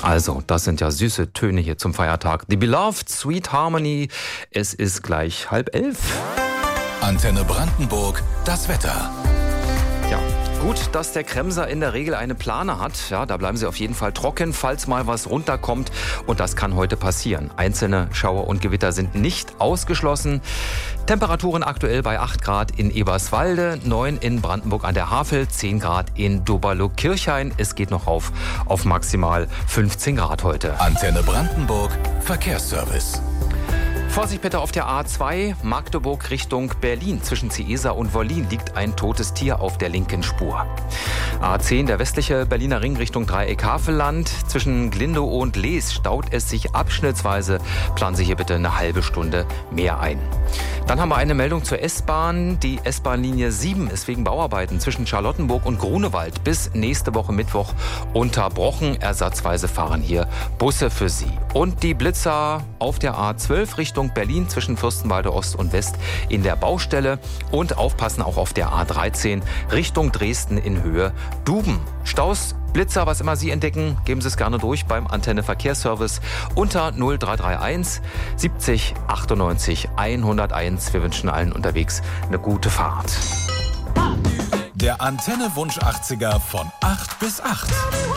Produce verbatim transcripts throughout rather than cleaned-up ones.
Also, das sind ja süße Töne hier zum Feiertag. The Beloved, Sweet Harmony. Es ist gleich halb elf. Antenne Brandenburg, das Wetter. Ja, gut, dass der Kremser in der Regel eine Plane hat. Ja, da bleiben sie auf jeden Fall trocken, falls mal was runterkommt. Und das kann heute passieren. Einzelne Schauer und Gewitter sind nicht ausgeschlossen. Temperaturen aktuell bei acht Grad in Eberswalde, neun in Brandenburg an der Havel, zehn Grad in Doberlo-Kirchhain. Es geht noch rauf auf maximal fünfzehn Grad heute. Antenne Brandenburg, Verkehrsservice. Vorsicht bitte auf der A zwei, Magdeburg Richtung Berlin. Zwischen Ciesa und Wollin liegt ein totes Tier auf der linken Spur. A zehn, der westliche Berliner Ring Richtung Dreieck Havelland. Zwischen Glindow und Lees staut es sich abschnittsweise. Planen Sie hier bitte eine halbe Stunde mehr ein. Dann haben wir eine Meldung zur S-Bahn. Die S-Bahn-Linie sieben ist wegen Bauarbeiten zwischen Charlottenburg und Grunewald bis nächste Woche Mittwoch unterbrochen. Ersatzweise fahren hier Busse für Sie. Und die Blitzer auf der A zwölf Richtung Berlin zwischen Fürstenwalde Ost und West in der Baustelle. Und aufpassen auch auf der A dreizehn Richtung Dresden in Höhe Duben. Staus, Blitzer, was immer Sie entdecken, geben Sie es gerne durch beim Antenne Verkehrsservice unter null drei drei eins siebzig achtundneunzig hunderteins. Wir wünschen allen unterwegs eine gute Fahrt. Der Antenne Wunsch achtziger von acht bis acht.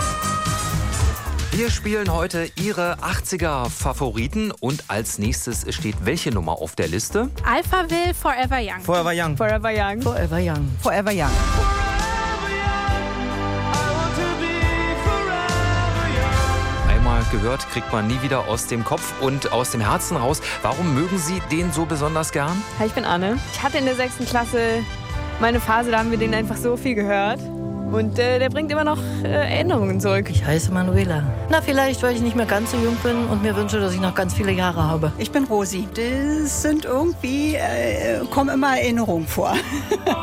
Wir spielen heute Ihre achtziger-Favoriten und als nächstes steht welche Nummer auf der Liste? Alphaville, Forever Young. Forever Young. Forever Young. Forever Young. Forever Young. Einmal gehört, kriegt man nie wieder aus dem Kopf und aus dem Herzen raus. Warum mögen Sie den so besonders gern? Hi, ich bin Anne. Ich hatte in der sechsten Klasse meine Phase, da haben wir den einfach so viel gehört. Und äh, der bringt immer noch äh, Erinnerungen zurück. Ich heiße Manuela. Na, vielleicht, weil ich nicht mehr ganz so jung bin und mir wünsche, dass ich noch ganz viele Jahre habe. Ich bin Rosi. Das sind irgendwie, äh, kommen immer Erinnerungen vor.